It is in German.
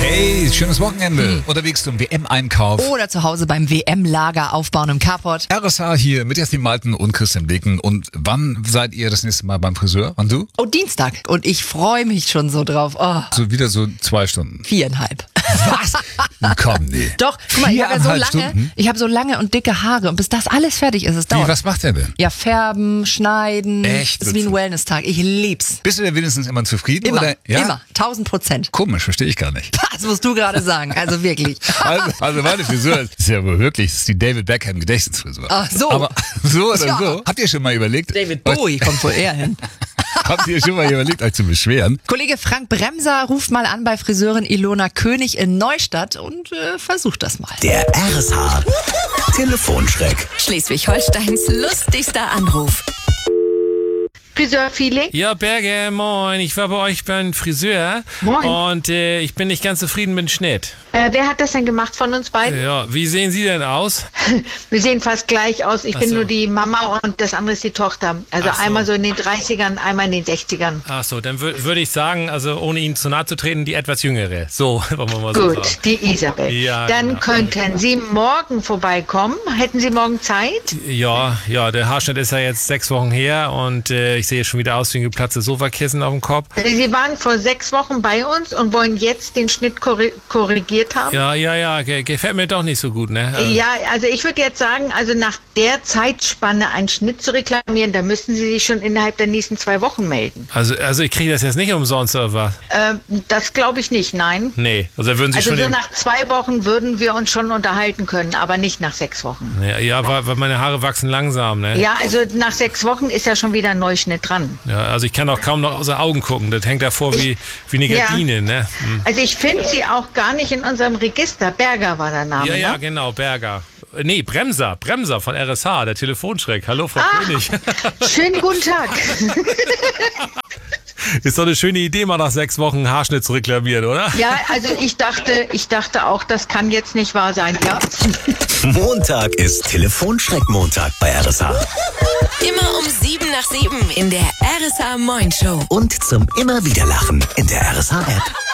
Hey, schönes Wochenende. Unterwegs zum WM-Einkauf. Oder zu Hause beim WM-Lager aufbauen im Carport. RSH hier mit Jasmin Malten und Christian Blicken. Und wann seid ihr das nächste Mal beim Friseur? Wann du? Oh, Dienstag. Und ich freue mich schon so drauf. Oh, So wieder so 2 Stunden. 4,5. Was? Komm, nee. Doch, guck mal, ich habe ja 4,5 Stunden? so lange und dicke Haare. Und bis das alles fertig ist, es Wie, dauert. was macht der denn? Ja, färben, schneiden. Echt? Das ist wie ein Wellness-Tag. Ich lieb's. Bist du denn wenigstens immer zufrieden? Immer, oder? Ja? immer. 1000%. Komisch, verstehe ich gar nicht. Das musst du gerade sagen. Also wirklich. Also meine Frisur ist ja wohl wirklich, das ist die David Beckham Gedächtnisfrisur. Ach so. Aber so oder Ja. so, habt ihr schon mal überlegt, David Bowie kommt wohl eher hin. habt ihr schon mal überlegt, euch zu beschweren? Kollege Frank Bremser ruft mal an bei Friseurin Ilona König in Neustadt und versucht das mal. Der RSH Telefonschreck. Schleswig-Holsteins lustigster Anruf. Friseur-Feeling? Ja, Berge, moin. Ich war bei euch beim Friseur. Moin. Und ich bin nicht ganz zufrieden mit dem Schnitt. Wer hat das denn gemacht von uns beiden? Ja, wie sehen Sie denn aus? Wir sehen fast gleich aus. Ich Ach bin so. nur die Mama und das andere ist die Tochter. Also Ach so. einmal so in den 30ern, einmal in den 60ern. Ach so, dann würde ich sagen, also ohne Ihnen zu nahe zu treten, die etwas jüngere. So, wollen wir mal so Gut, sagen. die Isabel. Ja, Dann genau. könnten Sie morgen vorbeikommen. Hätten Sie morgen Zeit? Ja, der Haarschnitt ist ja jetzt 6 Wochen her und ich sehe schon wieder aus wie ein geplatztes Sofakissen auf dem Kopf. Sie waren vor 6 Wochen bei uns und wollen jetzt den Schnitt korrigiert haben? Ja, gefällt mir doch nicht so gut, ne? Ja, also ich würde jetzt sagen, also nach der Zeitspanne einen Schnitt zu reklamieren, da müssten Sie sich schon innerhalb der nächsten 2 Wochen melden. Also ich kriege das jetzt nicht umsonst oder was? Das glaube ich nicht, nein. Nee, also würden Sie Also schon... so nach 2 Wochen würden wir uns schon unterhalten können, aber nicht nach 6 Wochen. Ja, weil meine Haare wachsen langsam, ne? Ja, also nach 6 Wochen ist ja schon wieder ein Neuschnitt dran. Ja, also ich kann auch kaum noch aus den Augen gucken. Das hängt davor wie eine Ja. Gardine, ne? Hm. Also ich finde sie auch gar nicht in unserem Register. Berger war der Name, Ja, ne? genau, Berger. Nee, Bremser von RSH, der Telefonschreck. Hallo, Frau König. Schönen guten Tag. Ist doch eine schöne Idee, mal nach 6 Wochen Haarschnitt zu reklamieren, oder? Ja, also ich dachte auch, das kann jetzt nicht wahr sein, ja? Montag ist Telefonschreck-Montag bei RSH. Immer um 7 nach 7 in der RSH Moin Show. Und zum immer wieder Lachen in der RSH-App.